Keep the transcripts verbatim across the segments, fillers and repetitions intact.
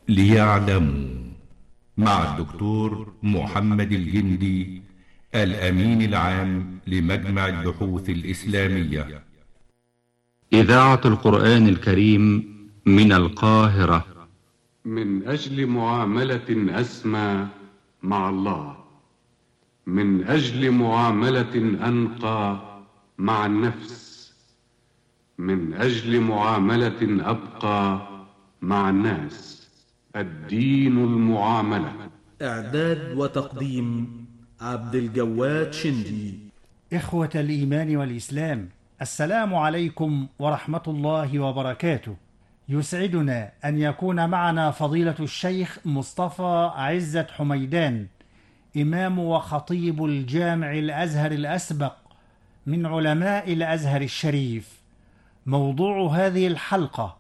ليعلموا، مع الدكتور محمد الجندي، الأمين العام لمجمع البحوث الإسلامية. إذاعة القرآن الكريم من القاهرة. من أجل معاملة أسمى مع الله، من أجل معاملة أنقى مع النفس، من أجل معاملة أبقى مع الناس. الدين المعاملة. إعداد وتقديم عبد الجواد شندي. إخوة الإيمان والإسلام، السلام عليكم ورحمة الله وبركاته. يسعدنا أن يكون معنا فضيلة الشيخ مصطفى عزت حميدان، إمام وخطيب الجامع الأزهر الأسبق من علماء الأزهر الشريف. موضوع هذه الحلقة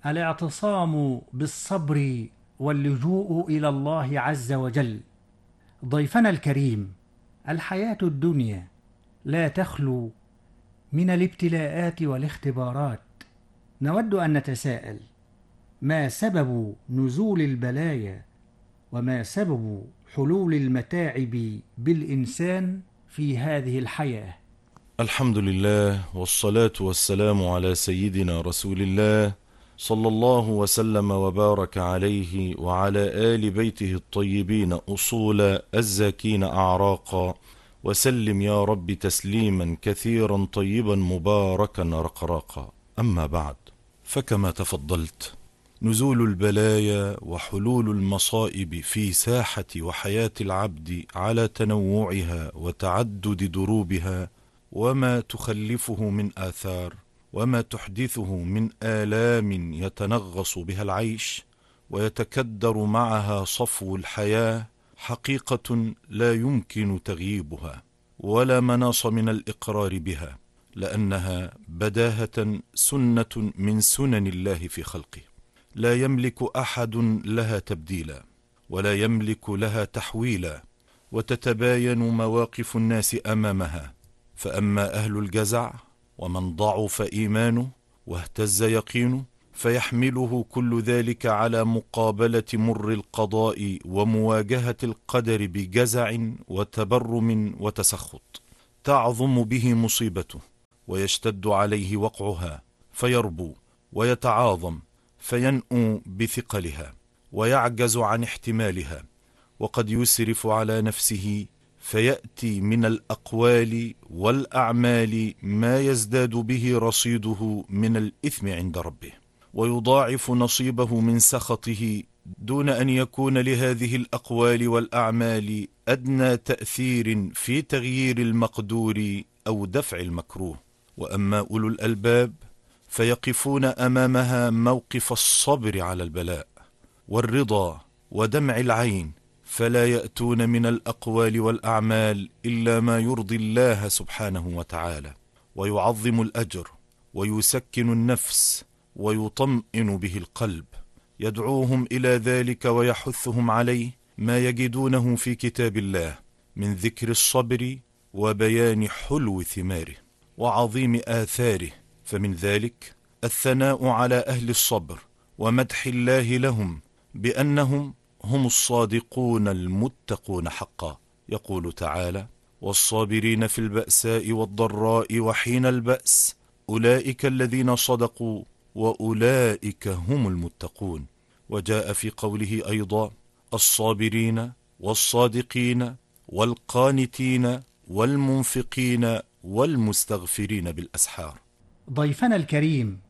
الاعتصام بالصبر واللجوء إلى الله عز وجل. ضيفنا الكريم، الحياة الدنيا لا تخلو من الابتلاءات والاختبارات. نود أن نتساءل: ما سبب نزول البلايا وما سبب حلول المتاعب بالإنسان في هذه الحياة؟ الحمد لله، والصلاة والسلام على سيدنا رسول الله صلى الله وسلم وبارك عليه وعلى آل بيته الطيبين أصولا، الزاكين أعراقا، وسلم يا رب تسليما كثيرا طيبا مباركا رقراقا. أما بعد، فكما تفضلت، نزول البلايا وحلول المصائب في ساحة وحياة العبد على تنوعها وتعدد دروبها، وما تخلفه من آثار، وما تحدثه من آلام يتنغص بها العيش ويتكدر معها صفو الحياة، حقيقة لا يمكن تغييبها ولا مناص من الإقرار بها، لأنها بداهة سنة من سنن الله في خلقه، لا يملك أحد لها تبديلا ولا يملك لها تحويلا، وتتباين مواقف الناس أمامها. فأما أهل الجزع ومن ضعف إيمانه واهتز يقينه، فيحمله كل ذلك على مقابلة مر القضاء ومواجهة القدر بجزع وتبرم وتسخط، تعظم به مصيبته ويشتد عليه وقعها، فيربو ويتعاظم، فينأو بثقلها ويعجز عن احتمالها، وقد يسرف على نفسه، فيأتي من الأقوال والأعمال ما يزداد به رصيده من الإثم عند ربه، ويضاعف نصيبه من سخطه، دون أن يكون لهذه الأقوال والأعمال أدنى تأثير في تغيير المقدور أو دفع المكروه. وأما أولو الألباب فيقفون أمامها موقف الصبر على البلاء والرضا ودمع العين، فلا يأتون من الأقوال والأعمال إلا ما يرضي الله سبحانه وتعالى، ويعظم الأجر ويسكن النفس ويطمئن به القلب. يدعوهم إلى ذلك ويحثهم عليه ما يجدونه في كتاب الله من ذكر الصبر وبيان حلو ثماره وعظيم آثاره. فمن ذلك الثناء على أهل الصبر ومدح الله لهم بأنهم هم الصادقون المتقون حقا. يقول تعالى: والصابرين في البأساء والضراء وحين البأس أولئك الذين صدقوا وأولئك هم المتقون. وجاء في قوله أيضا: الصابرين والصادقين والقانتين والمنفقين والمستغفرين بالأسحار. ضيفنا الكريم،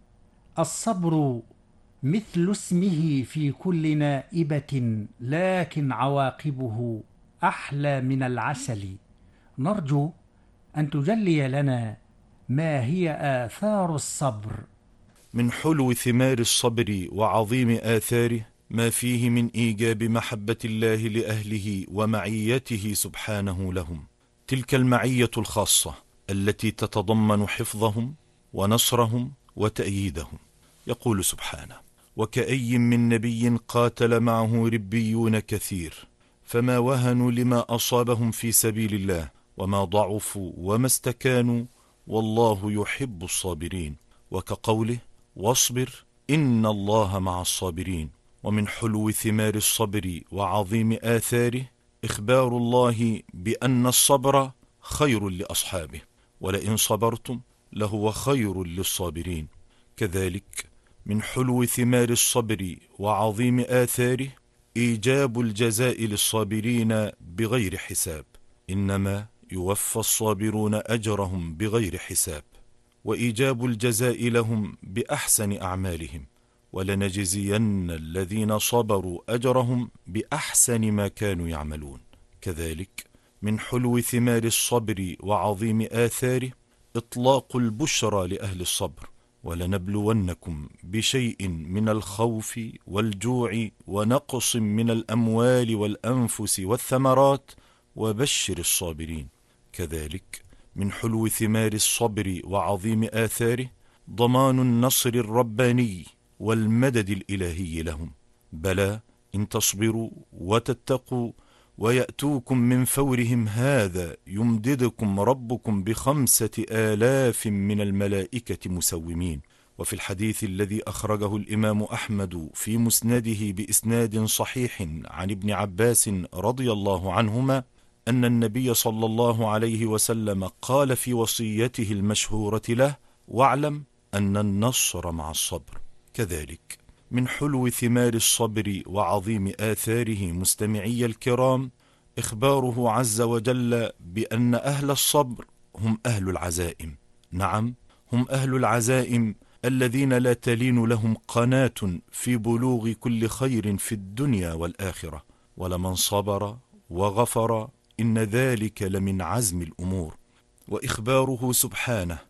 الصبر مثل اسمه في كل نائبة، لكن عواقبه أحلى من العسل. نرجو أن تجلي لنا ما هي آثار الصبر. من حلو ثمار الصبر وعظيم آثاره ما فيه من إيجاب محبة الله لأهله ومعيته سبحانه لهم، تلك المعية الخاصة التي تتضمن حفظهم ونصرهم وتأييدهم. يقول سبحانه: وكأي من نبي قاتل معه ربيون كثير فما وهنوا لما أصابهم في سبيل الله وما ضعفوا وما استكانوا والله يحب الصابرين. وكقوله: واصبر إن الله مع الصابرين. ومن حلو ثمار الصبر وعظيم آثاره إخبار الله بأن الصبر خير لأصحابه، ولئن صبرتم لهو خير للصابرين. كذلك من حلو ثمار الصبر وعظيم آثاره إيجاب الجزاء للصابرين بغير حساب، إنما يوفى الصابرون أجرهم بغير حساب، وإيجاب الجزاء لهم بأحسن أعمالهم، ولنجزين الذين صبروا أجرهم بأحسن ما كانوا يعملون. كذلك من حلو ثمار الصبر وعظيم آثاره إطلاق البشرى لأهل الصبر، ولنبلونكم بشيء من الخوف والجوع ونقص من الأموال والأنفس والثمرات وبشر الصابرين. كذلك من حلو ثمار الصبر وعظيم آثاره ضمان النصر الرباني والمدد الإلهي لهم. بلى إن تصبروا وتتقوا ويأتوكم من فورهم هذا يمددكم ربكم بخمسة آلاف من الملائكة مسومين. وفي الحديث الذي أخرجه الإمام أحمد في مسنده بإسناد صحيح عن ابن عباس رضي الله عنهما أن النبي صلى الله عليه وسلم قال في وصيته المشهورة له: واعلم أن النصر مع الصبر. كذلك من حلو ثمار الصبر وعظيم آثاره مستمعي الكرام إخباره عز وجل بأن أهل الصبر هم أهل العزائم. نعم، هم أهل العزائم الذين لا تلين لهم قناة في بلوغ كل خير في الدنيا والآخرة. ولمن صبر وغفر إن ذلك لمن عزم الأمور. وإخباره سبحانه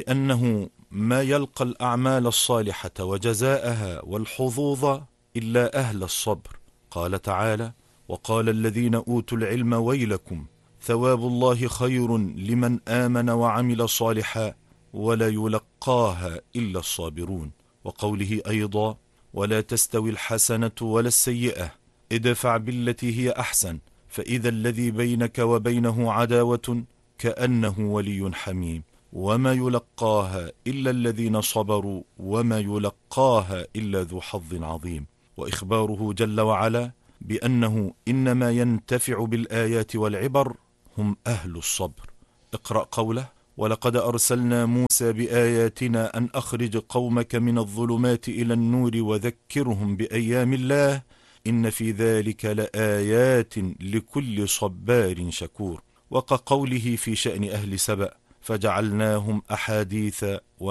بأنه ما يلقى الأعمال الصالحة وجزاءها والحظوظ إلا أهل الصبر. قال تعالى: وقال الذين أوتوا العلم ويلكم ثواب الله خير لمن آمن وعمل صالحا ولا يلقاها إلا الصابرون. وقوله أيضا: ولا تستوي الحسنة ولا السيئة ادفع بالتي هي أحسن فإذا الذي بينك وبينه عداوة كأنه ولي حميم وما يلقاها إلا الذين صبروا وما يلقاها إلا ذو حظ عظيم. وإخباره جل وعلا بأنه إنما ينتفع بالآيات والعبر هم أهل الصبر. اقرأ قوله: ولقد أرسلنا موسى بآياتنا أن أخرج قومك من الظلمات إلى النور وذكرهم بأيام الله إن في ذلك لآيات لكل صبار شكور. وكقوله في شأن أهل سبأ: فجعلناهم أحاديث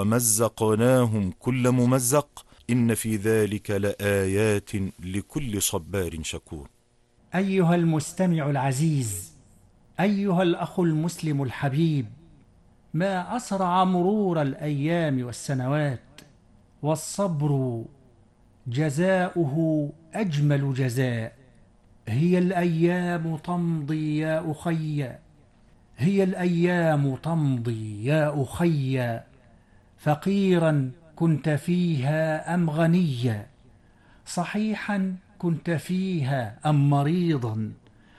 ومزقناهم كل ممزق إن في ذلك لآيات لكل صبار شكور. أيها المستمع العزيز، أيها الأخ المسلم الحبيب، ما أسرع مرور الأيام والسنوات، والصبر جزاؤه أجمل جزاء. هي الأيام تمضي يا أخي، هي الأيام تمضي يا أخي، فقيرا كنت فيها أم غنيا، صحيحا كنت فيها أم مريضا،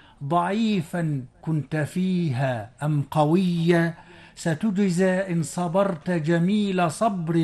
ضعيفا كنت فيها أم قويا، ستجزى إن صبرت جميل صبر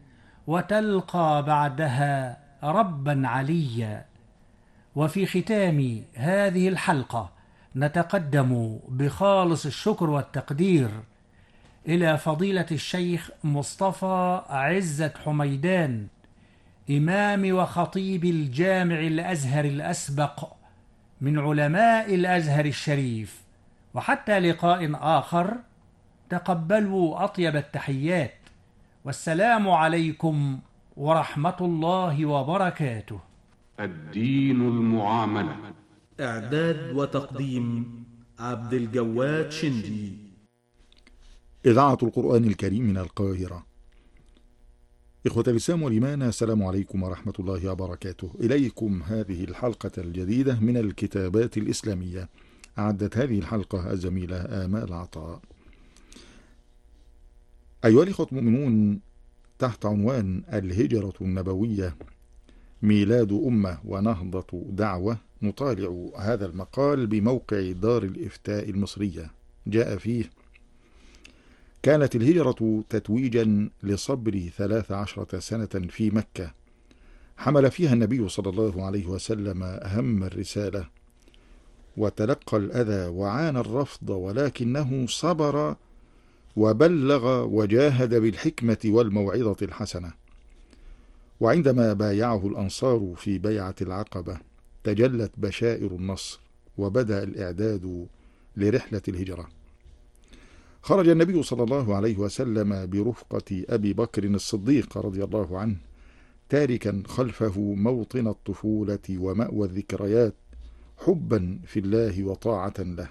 وتلقى بعدها ربا عليا. وفي ختام هذه الحلقة نتقدم بخالص الشكر والتقدير إلى فضيلة الشيخ مصطفى عزت حميدان، إمام وخطيب الجامع الأزهر الأسبق من علماء الأزهر الشريف. وحتى لقاء آخر، تقبلوا أطيب التحيات، والسلام عليكم ورحمة الله وبركاته. الدين المعاملة. إعداد وتقديم عبد الجواد شندي. إذاعة القرآن الكريم من القاهرة. إخوة الإسلام والإيمان، السلام عليكم ورحمة الله وبركاته. إليكم هذه الحلقة الجديدة من الكتابات الإسلامية. أعدت هذه الحلقة الزميلة آمال عطاء. أيها الإخوة المؤمنون، تحت عنوان الهجرة النبوية، ميلاد أمة ونهضة دعوة، نطالع هذا المقال بموقع دار الإفتاء المصرية. جاء فيه: كانت الهجرة تتويجا لصبر ثلاث عشرة سنة في مكة، حمل فيها النبي صلى الله عليه وسلم أهم الرسالة، وتلقى الأذى وعانى الرفض، ولكنه صبر وبلغ وجاهد بالحكمة والموعظة الحسنة. وعندما بايعه الأنصار في بيعة العقبة تجلت بشائر النصر، وبدأ الإعداد لرحلة الهجرة. خرج النبي صلى الله عليه وسلم برفقة أبي بكر الصديق رضي الله عنه، تاركا خلفه موطن الطفولة ومأوى الذكريات، حبا في الله وطاعة له.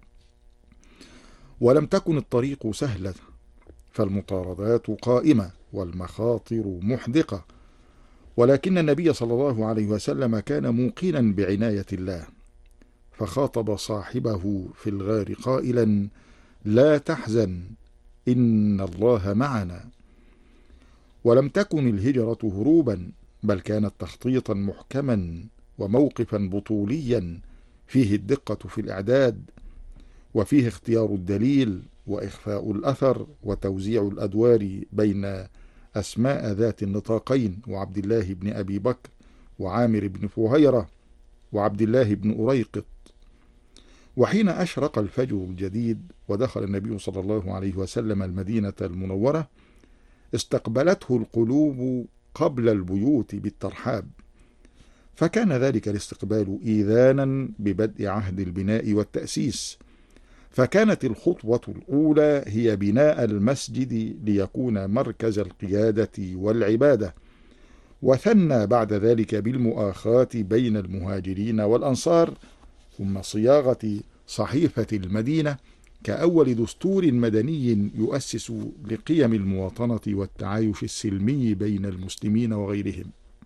ولم تكن الطريق سهلة، فالمطاردات قائمة والمخاطر محدقة، ولكن النبي صلى الله عليه وسلم كان موقنا بعناية الله، فخاطب صاحبه في الغار قائلا: لا تحزن إن الله معنا. ولم تكن الهجرة هروبا، بل كانت تخطيطا محكما وموقفا بطوليا فيه الدقة في الإعداد، وفيه اختيار الدليل وإخفاء الأثر وتوزيع الأدوار بين أسماء ذات النطاقين، وعبد الله بن أبي بكر وعامر بن فهيرة وعبد الله بن أريقط. وحين أشرق الفجر الجديد ودخل النبي صلى الله عليه وسلم المدينة المنورة، استقبلته القلوب قبل البيوت بالترحاب، فكان ذلك الاستقبال إيذانا ببدء عهد البناء والتأسيس، فكانت الخطوة الأولى هي بناء المسجد ليكون مركز القيادة والعبادة، وثنى بعد ذلك بالمؤاخاة بين المهاجرين والأنصار، ثم صياغة صحيفة المدينة كأول دستور مدني يؤسس لقيم المواطنة والتعايش السلمي بين المسلمين وغيرهم.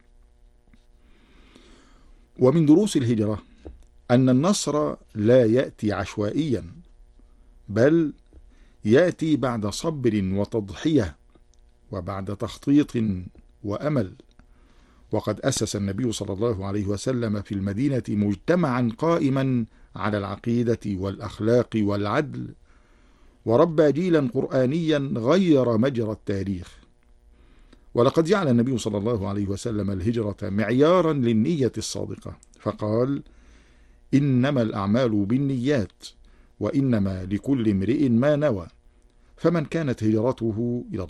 ومن دروس الهجرة أن النصر لا يأتي عشوائيا، بل يأتي بعد صبر وتضحية وبعد تخطيط وأمل. وقد أسس النبي صلى الله عليه وسلم في المدينة مجتمعا قائما على العقيدة والأخلاق والعدل، وربى جيلا قرآنيا غير مجرى التاريخ. ولقد جعل النبي صلى الله عليه وسلم الهجرة معيارا للنية الصادقة، فقال: إنما الأعمال بالنيات، وإنما لكل امرئ ما نوى، فمن كانت هجرته إلى